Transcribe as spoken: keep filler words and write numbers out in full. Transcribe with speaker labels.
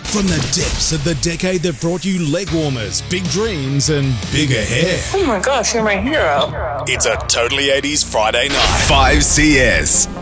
Speaker 1: From the depths of the decade that brought you leg warmers, big dreams, and bigger hair.
Speaker 2: Oh my gosh, you're my hero.
Speaker 1: It's a Totally eighties Friday night. five C S.